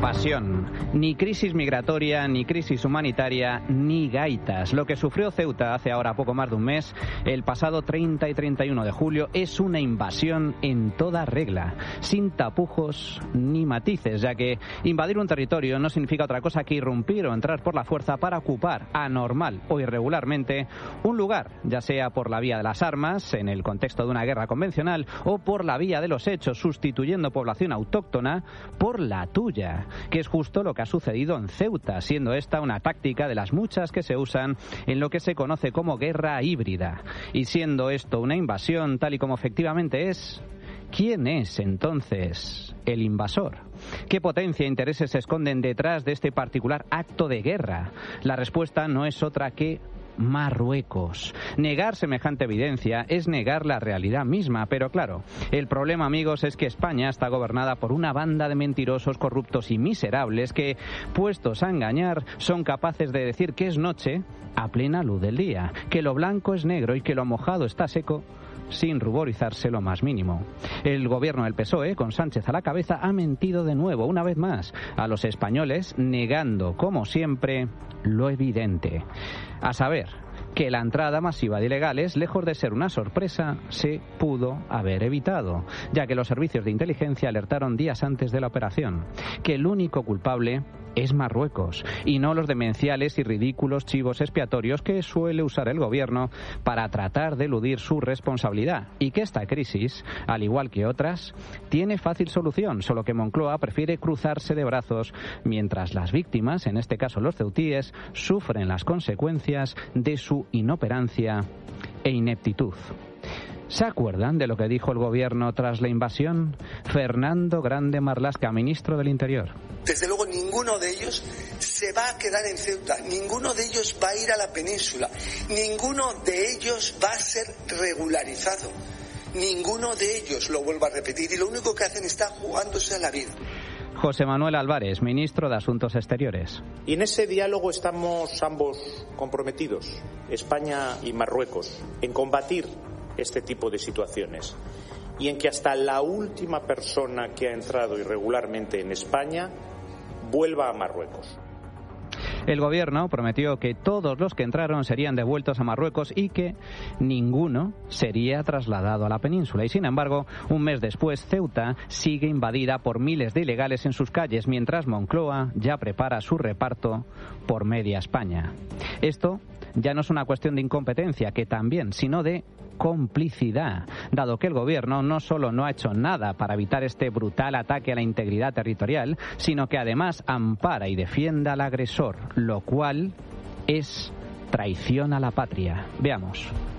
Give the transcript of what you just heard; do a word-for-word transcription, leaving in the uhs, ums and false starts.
invasión. Ni crisis migratoria, ni crisis humanitaria, ni gaitas. Lo que sufrió Ceuta hace ahora poco más de un mes, el pasado treinta y treinta y uno de julio, es una invasión en toda regla, sin tapujos ni matices, ya que invadir un territorio no significa otra cosa que irrumpir o entrar por la fuerza para ocupar, anormal o irregularmente, un lugar, ya sea por la vía de las armas, en el contexto de una guerra convencional, o por la vía de los hechos, sustituyendo población autóctona por la tuya, que es justo lo que ha sucedido en Ceuta, siendo esta una táctica de las muchas que se usan en lo que se conoce como guerra híbrida. Y siendo esto una invasión tal y como efectivamente es, ¿quién es entonces el invasor? ¿Qué potencia e intereses se esconden detrás de este particular acto de guerra? La respuesta no es otra que Marruecos. Negar semejante evidencia es negar la realidad misma, pero claro, el problema, amigos, es que España está gobernada por una banda de mentirosos, corruptos y miserables que, puestos a engañar, son capaces de decir que es noche a plena luz del día, que lo blanco es negro y que lo mojado está seco, sin ruborizarse lo más mínimo. El gobierno del P S O E, con Sánchez a la cabeza, ha mentido de nuevo, una vez más, a los españoles, negando, como siempre, lo evidente. A saber, que la entrada masiva de ilegales, lejos de ser una sorpresa, se pudo haber evitado, ya que los servicios de inteligencia alertaron días antes de la operación, que el único culpable es Marruecos, y no los demenciales y ridículos chivos expiatorios que suele usar el gobierno para tratar de eludir su responsabilidad, y que esta crisis, al igual que otras, tiene fácil solución, solo que Moncloa prefiere cruzarse de brazos, mientras las víctimas, en este caso los ceutíes, sufren las consecuencias de su inoperancia e ineptitud. ¿Se acuerdan de lo que dijo el gobierno tras la invasión? Fernando Grande Marlaska, ministro del Interior. Desde luego ninguno de ellos se va a quedar en Ceuta, ninguno de ellos va a ir a la península, ninguno de ellos va a ser regularizado, ninguno de ellos, lo vuelvo a repetir, y lo único que hacen está jugándose a la vida. José Manuel Álvarez, ministro de Asuntos Exteriores. Y en ese diálogo estamos ambos comprometidos, España y Marruecos, en combatir este tipo de situaciones y en que hasta la última persona que ha entrado irregularmente en España vuelva a Marruecos. El gobierno prometió que todos los que entraron serían devueltos a Marruecos y que ninguno sería trasladado a la península. Y sin embargo, un mes después, Ceuta sigue invadida por miles de ilegales en sus calles, mientras Moncloa ya prepara su reparto por media España. Esto ya no es una cuestión de incompetencia, que también, sino de complicidad, dado que el gobierno no solo no ha hecho nada para evitar este brutal ataque a la integridad territorial, sino que además ampara y defiende al agresor, lo cual es traición a la patria. Veamos.